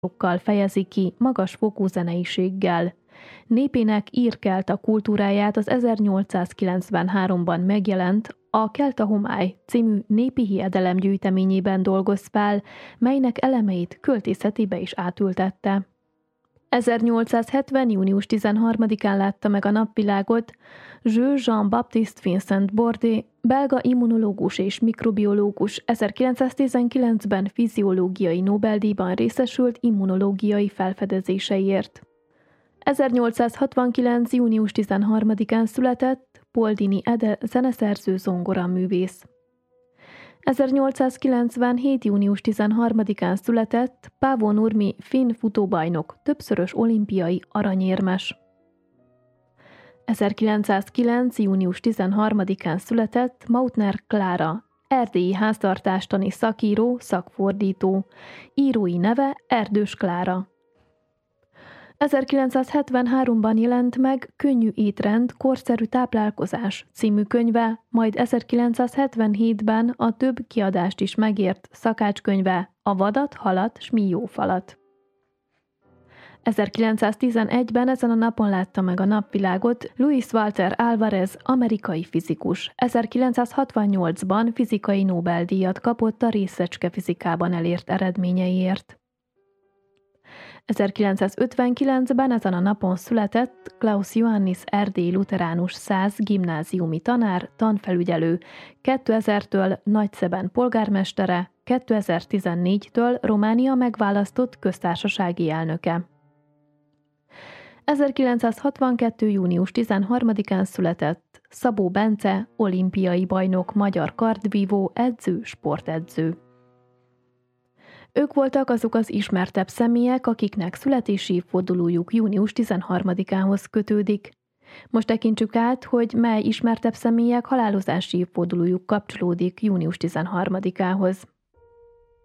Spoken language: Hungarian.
fejezi ki magas fokú zeneiséggel. Népének ír-kelta kultúráját az 1893-ban megjelent a Kelta Homály című népi hiedelem gyűjteményében dolgoz fel, melynek elemeit költészetébe is átültette. 1870. június 13-án látta meg a napvilágot Jules Jean-Baptiste Vincent Bordé, belga immunológus és mikrobiológus, 1919-ben fiziológiai Nobel-díjban részesült immunológiai felfedezéseiért. 1869. június 13-án született Paul Dini Ede zeneszerző zongoraművész. 1897. június 13-án született Paavo Nurmi finn futóbajnok, többszörös olimpiai aranyérmes. 1909. június 13-án született Mautner Klára, erdélyi háztartástani szakíró, szakfordító, írói neve Erdős Klára. 1973-ban jelent meg Könnyű étrend, korszerű táplálkozás című könyve, majd 1977-ben a több kiadást is megért szakácskönyve A vadat, halat, s mi jó falat. 1911-ben ezen a napon látta meg a napvilágot Luis Walter Alvarez, amerikai fizikus. 1968-ban fizikai Nobel-díjat kapott a részecske fizikában elért eredményeiért. 1959-ben ezen a napon született Klaus Johannis erdélyi lutheránus szász gimnáziumi tanár, tanfelügyelő, 2000-től Nagyszeben polgármestere, 2014-től Románia megválasztott köztársasági elnöke. 1962. június 13-án született Szabó Bence, olimpiai bajnok, magyar kardvívó, edző, sportedző. Ők voltak azok az ismertebb személyek, akiknek születési évfordulójuk június 13-ához kötődik. Most tekintsük át, hogy mely ismertebb személyek halálozási évfordulójuk kapcsolódik június 13-ához.